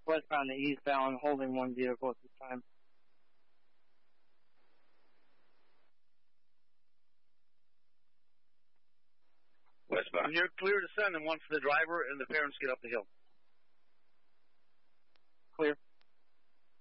westbound to eastbound, holding one vehicle at this time. Westbound. You're clear to send them once the driver and the parents get up the hill. Clear.